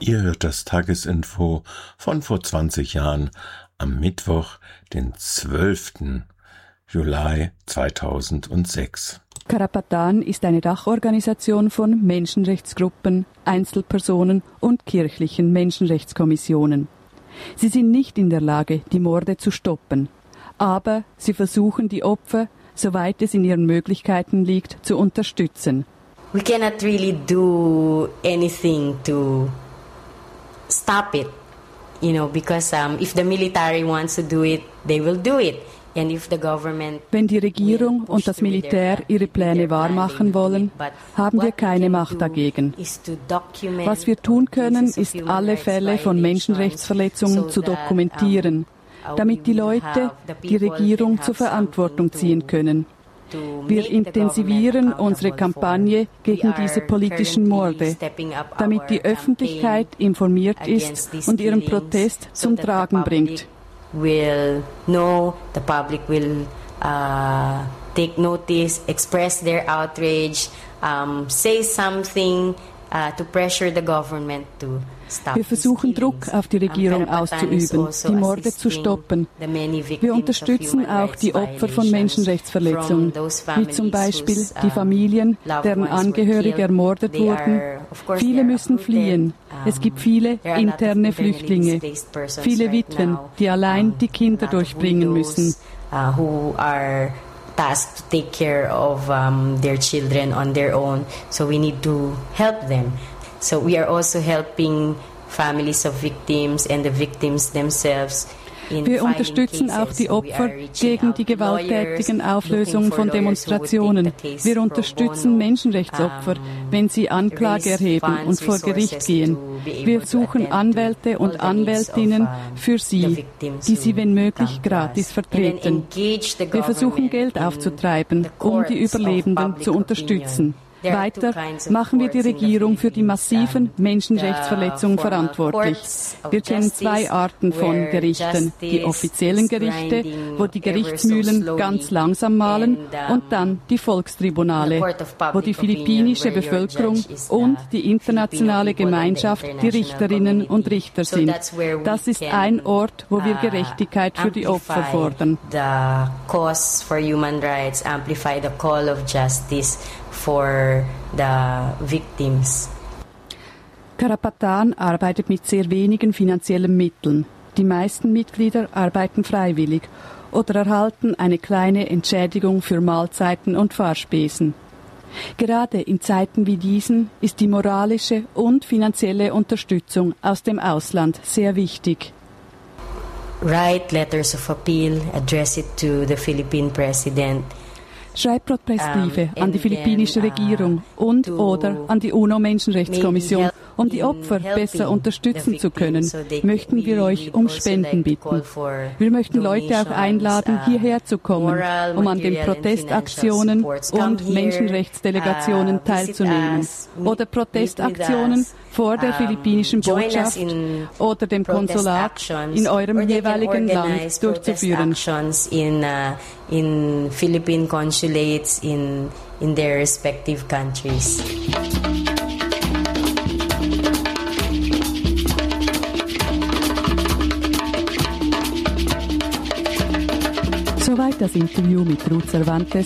Ihr hört das Tagesinfo von vor 20 Jahren am Mittwoch, den 12. Juli 2006. Karapatan ist eine Dachorganisation von Menschenrechtsgruppen, Einzelpersonen und kirchlichen Menschenrechtskommissionen. Sie sind nicht in der Lage, die Morde zu stoppen, aber sie versuchen, die Opfer, soweit es in ihren Möglichkeiten liegt, zu unterstützen. We cannot really do anything to stop it, because if the military wants to do it, they will do it. And if the government Wenn die Regierung und das Militär ihre Pläne wahrmachen wollen, haben wir keine Macht dagegen. Was wir tun können, ist, alle Fälle von Menschenrechtsverletzungen zu dokumentieren, damit die Leute die Regierung zur Verantwortung ziehen können. Wir intensivieren unsere Kampagne gegen diese politischen Morde, damit die Öffentlichkeit informiert ist und ihren Protest zum Tragen bringt. Will know, the public will take notice, express their outrage, say something to pressure the government to stop. Wir versuchen Druck auf die Regierung auszuüben, die Morde zu stoppen. Wir unterstützen auch die Opfer von Menschenrechtsverletzungen, wie zum Beispiel die Familien, deren Angehörige ermordet wurden. Viele müssen fliehen. Es gibt viele interne Flüchtlinge, viele Witwen, die allein die Kinder durchbringen müssen. Tasked to take care of their children on their own, so we need to help them. So we are also helping families of victims and the victims themselves. Wir unterstützen auch die Opfer gegen die gewalttätigen Auflösungen von Demonstrationen. Wir unterstützen Menschenrechtsopfer, wenn sie Anklage erheben und vor Gericht gehen. Wir suchen Anwälte und Anwältinnen für sie, die sie, wenn möglich, gratis vertreten. Wir versuchen, Geld aufzutreiben, um die Überlebenden zu unterstützen. Weiter machen wir die Regierung für die massiven Menschenrechtsverletzungen verantwortlich. Wir kennen zwei Arten von Gerichten. Die offiziellen Gerichte, wo die Gerichtsmühlen ganz langsam mahlen, und dann die Volkstribunale, wo die philippinische Bevölkerung und die internationale Gemeinschaft die Richterinnen und Richter sind. Das ist ein Ort, wo wir Gerechtigkeit für die Opfer fordern. The cause for human rights, amplify the call of justice for the victims. Karapatan arbeitet mit sehr wenigen finanziellen Mitteln. Die meisten Mitglieder arbeiten freiwillig oder erhalten eine kleine Entschädigung für Mahlzeiten und Fahrspesen. Gerade in Zeiten wie diesen ist die moralische und finanzielle Unterstützung aus dem Ausland sehr wichtig. Write letters of appeal, address it to the Philippine President. Schreibt Protestbriefe an die philippinische Regierung und oder an die UNO-Menschenrechtskommission, um die Opfer besser unterstützen zu können, möchten wir euch um Spenden bitten. Wir möchten Leute auch einladen, hierher zu kommen, um an den Protestaktionen und Menschenrechtsdelegationen teilzunehmen oder Protestaktionen vor der philippinischen Botschaft oder dem Konsulat in eurem jeweiligen Land durchzuführen. In Philippine consulates in their respective countries. Soweit das Interview mit Ruth Cervantes